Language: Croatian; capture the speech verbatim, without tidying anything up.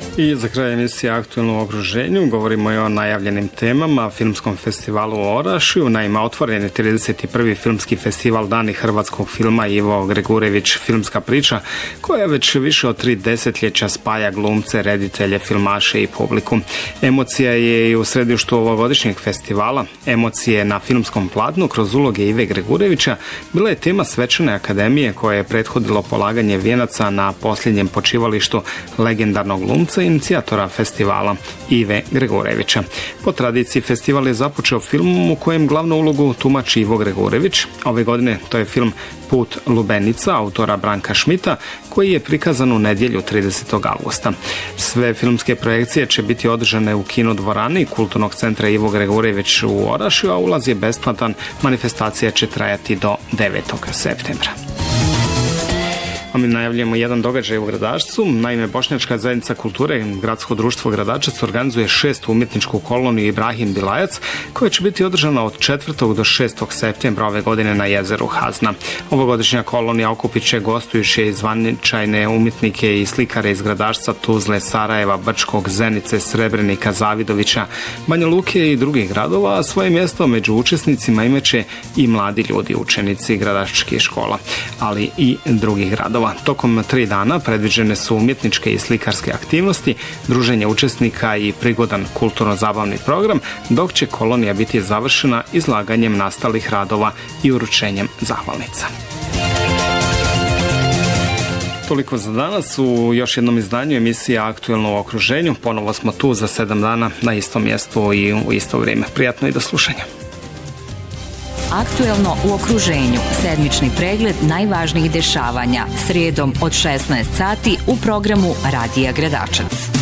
I za kraj emisije Aktuelno u okruženju govorimo i o najavljenim temama, filmskom festivalu u Orašju. Naime, otvoren je trideset prvi filmski festival Dani hrvatskog filma Ivo Gregurević filmska priča, koja već više od tri desetljeća spaja glumce, reditelje, filmaše i publiku. Emocija je i u središtu ovogodišnjeg festivala. Emocije na filmskom platnu kroz uloge Ive Gregurevića bila je tema svečane akademije koja je prethodilo polaganje vijenaca na posljednjem počivalištu legendarnog glumca i inicijatora festivala Ive Gregurevića. Po tradiciji festival je započeo filmom u kojem glavnu ulogu tumači Ivo Gregurević. Ove godine to je film Put lubenica autora Branka Šmita, koji je prikazan u nedjelju tridesetog avgusta. Sve filmske projekcije će biti održane u kinodvorani Kulturnog centra Ivo Gregurević u Orašju, a ulaz je besplatan. Manifestacija će trajati do devetog septembra. A mi najavljamo jedan događaj u Gradačcu. Naime, Bošnjačka zajednica kulture Gradsko društvo Gradačac organizuje šestu umjetničku koloniju Ibrahim Bilajac, koja će biti održana od četvrtog do šestog septembra ove godine na jezeru Hazna. Ovogodišnja kolonija okupit će gostujuće i zvaničajne umjetnike i slikare iz Gradačca, Tuzle, Sarajeva, Brčkog, Zenice, Srebrenika, Zavidovića, Banja Luke i drugih gradova, a svoje mjesto među učesnicima imaće i mladi ljudi, učenici gradačkih škola, ali i drugih gradova. Tokom tri dana predviđene su umjetničke i slikarske aktivnosti, druženje učesnika i prigodan kulturno-zabavni program, dok će kolonija biti završena izlaganjem nastalih radova i uručenjem zahvalnica. Toliko za danas u još jednom izdanju emisije Aktuelno u okruženju. Ponovo smo tu za sedam dana na istom mjestu i u isto vrijeme. Prijatno i do slušanja. Aktuelno u okruženju, sedmični pregled najvažnijih dešavanja, srijedom od šesnaest sati u programu Radija Gradačac.